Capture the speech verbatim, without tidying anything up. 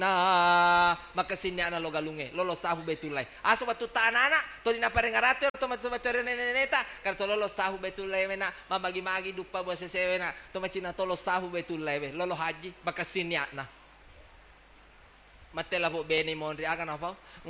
na makasinya na lo galunge lolo sahu betulai aso batu tanana to dina parengarato to matu batore neneta kar to lolo sahu betulai mena mabagi magi dupa bo sesewena to macina to lo sahu betulai be lolo haji makasinya na matela po beni monri akan apa